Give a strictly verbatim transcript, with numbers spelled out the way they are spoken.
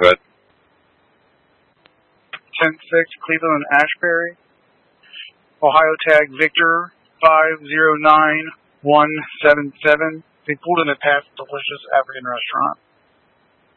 Go ahead. ten six, Cleveland and Ashbury. Ohio tag Victor five zero nine one seven seven. They pulled in a past delicious African restaurant.